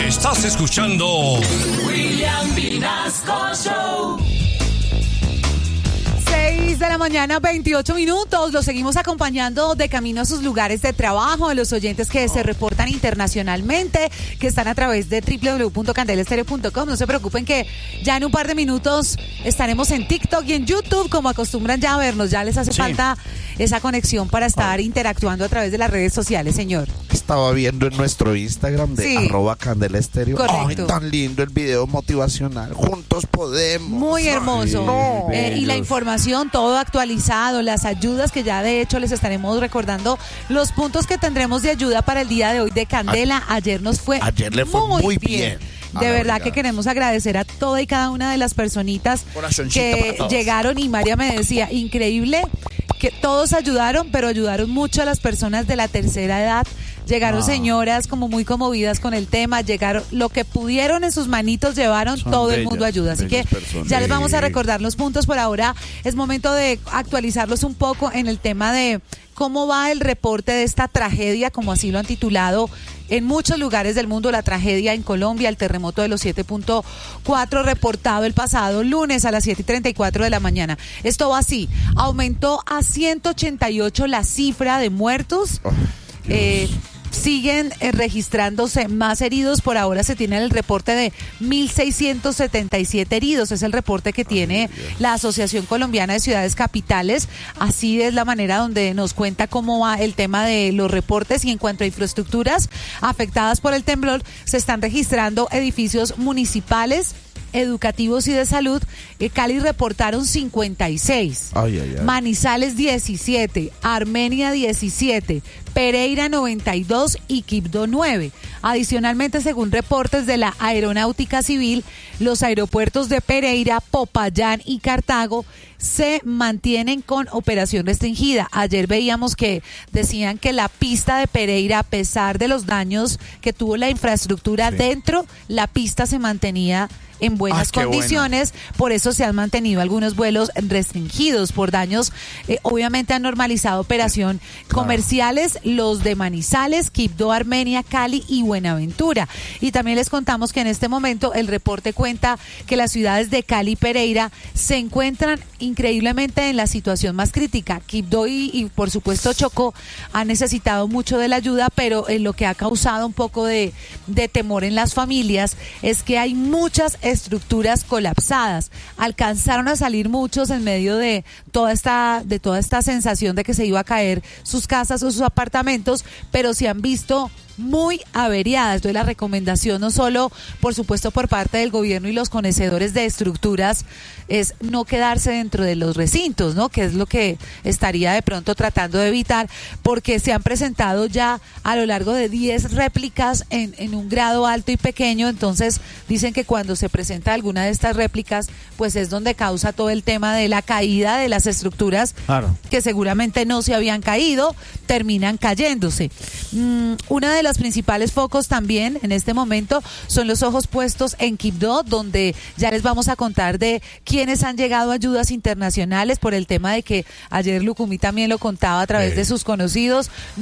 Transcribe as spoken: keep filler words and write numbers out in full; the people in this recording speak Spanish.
Estás escuchando William Vinasco Show. seis de la mañana, veintiocho minutos. Los seguimos acompañando de camino a sus lugares de trabajo, a los oyentes que se reportan internacionalmente, que están a través de doble u doble u doble u punto candela estéreo punto com. No se preocupen que ya en un par de minutos estaremos en TikTok y en YouTube, como acostumbran ya a vernos. Ya les hace Sí. falta esa conexión para estar interactuando a través de las redes sociales, señor. Estaba viendo en nuestro Instagram de Sí. arroba Candela Estéreo. Correcto. Ay, tan lindo el video motivacional. Juntos podemos. Muy hermoso. No. Eh, y la información, todo actualizado, las ayudas que ya de hecho les estaremos recordando, los puntos que tendremos de ayuda para el día de hoy de Candela. Ayer nos fue Ayer le fue muy bien. A De la verdad brigada. que queremos agradecer a toda y cada una de las personitas Corazoncito que para todos. llegaron, y María me decía, increíble que todos ayudaron, pero ayudaron mucho a las personas de la tercera edad. Llegaron Ah. señoras como muy conmovidas con el tema, llegaron lo que pudieron en sus manitos, llevaron, Son todo el bellas, mundo ayuda. Así que bellas personas. ya les vamos a Sí. recordar los puntos por ahora. Es momento de actualizarlos un poco en el tema de cómo va el reporte de esta tragedia, como así lo han titulado en muchos lugares del mundo, la tragedia en Colombia, el terremoto de los siete punto cuatro reportado el pasado lunes a las siete y treinta y cuatro de la mañana. Esto va así, aumentó a ciento ochenta y ocho la cifra de muertos. Oh, Eh, siguen eh, registrándose más heridos. Por ahora se tiene el reporte de mil seiscientos setenta y siete heridos. Es el reporte que tiene la Asociación Colombiana de Ciudades Capitales. Así es la manera donde nos cuenta cómo va el tema de los reportes. Y en cuanto a infraestructuras afectadas por el temblor, se están registrando edificios municipales, educativos y de salud. eh, Cali reportaron cincuenta y seis, Ay, ay, ay. Manizales diecisiete, Armenia diecisiete, Pereira noventa y dos y Quibdó nueve. Adicionalmente, según reportes de la Aeronáutica Civil, los aeropuertos de Pereira, Popayán y Cartago se mantienen con operación restringida. Ayer veíamos que decían que la pista de Pereira, a pesar de los daños que tuvo la infraestructura Sí. dentro, la pista se mantenía en buenas Ah, qué condiciones. Por eso se han mantenido algunos vuelos restringidos por daños. Eh, obviamente han normalizado operación comerciales, los de Manizales, Quibdó, Armenia, Cali y Buenaventura. Y también les contamos que en este momento el reporte cuenta que las ciudades de Cali y Pereira se encuentran increíblemente en la situación más crítica. Quibdó y, y por supuesto Chocó han necesitado mucho de la ayuda, pero en lo que ha causado un poco de, de temor en las familias es que hay muchas estructuras colapsadas. Alcanzaron a salir muchos en medio de toda esta de toda esta sensación de que se iba a caer sus casas o sus apartamentos, pero se han visto muy averiadas. Entonces la recomendación, no solo por supuesto por parte del gobierno y los conocedores de estructuras, es no quedarse dentro de los recintos, ¿no? Que es lo que estaría de pronto tratando de evitar, porque se han presentado ya a lo largo de diez réplicas en, en un grado alto y pequeño. Entonces dicen que cuando se presenta alguna de estas réplicas, pues es donde causa todo el tema de la caída de las estructuras, Claro. que seguramente no se habían caído, terminan cayéndose. Mm, una de las principales focos también en este momento son los ojos puestos en Quibdó, donde ya les vamos a contar de quiénes han llegado ayudas internacionales por el tema de que ayer Lucumí también lo contaba a través Sí. de sus conocidos.